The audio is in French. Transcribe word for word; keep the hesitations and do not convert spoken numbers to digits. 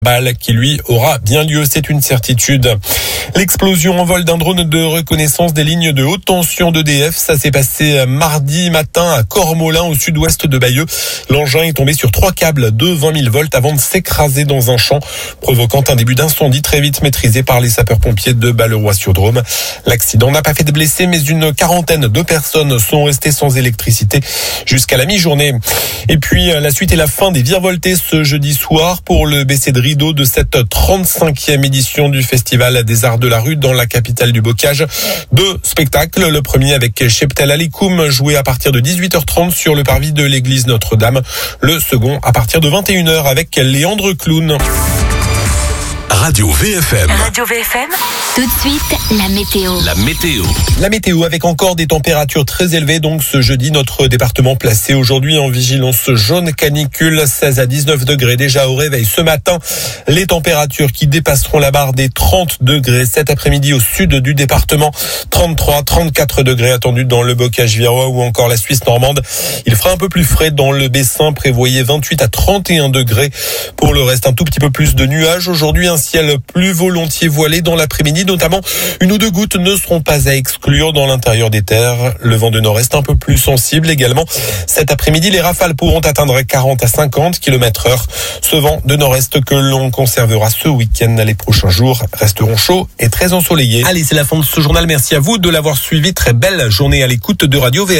Balle qui lui aura bien lieu, c'est une certitude. L'explosion en vol d'un drone de reconnaissance des lignes de haute tension d'E D F, ça s'est passé mardi matin à Cormolin au sud-ouest de Bayeux. L'engin est tombé sur trois câbles de vingt mille volts avant de s'écraser dans un champ, provoquant un début d'incendie très vite maîtrisé par les sapeurs-pompiers de Balleroy-sur-Drôme. L'accident n'a pas fait de blessés, mais une quarantaine de personnes sont restées sans électricité jusqu'à la mi-journée. Et puis la suite et la fin des virevoltés ce jeudi soir pour le baiser de rideau de cette trente-cinquième édition du Festival des Arts de la Rue dans la capitale du bocage. Deux spectacles, le premier avec Cheptel Alikoum, joué à partir de dix-huit heures trente sur le parvis de l'église Notre-Dame. Le second à partir de vingt et une heures avec Léandre Clown. Radio V F M. Radio V F M. Tout de suite, la météo. La météo. La météo avec encore des températures très élevées. Donc ce jeudi, notre département placé aujourd'hui en vigilance jaune canicule, seize à dix-neuf degrés déjà au réveil ce matin. Les températures qui dépasseront la barre des trente degrés cet après-midi au sud du département. trente-trois, trente-quatre degrés attendus dans le bocage virois ou encore la Suisse normande. Il fera un peu plus frais dans le Bessin, prévoyez vingt-huit à trente et un degrés. Pour le reste, un tout petit peu plus de nuages. Aujourd'hui, un ciel plus volontiers voilé dans l'après-midi, notamment une ou deux gouttes ne seront pas à exclure dans l'intérieur des terres. Le vent de nord-est un peu plus sensible également. Cet après-midi, les rafales pourront atteindre quarante à cinquante kilomètres heure. Ce vent de nord-est que l'on conservera ce week-end. Les prochains jours resteront chauds et très ensoleillés. Allez, c'est la fin de ce journal. Merci à vous de l'avoir suivi. Très belle journée à l'écoute de Radio V F M.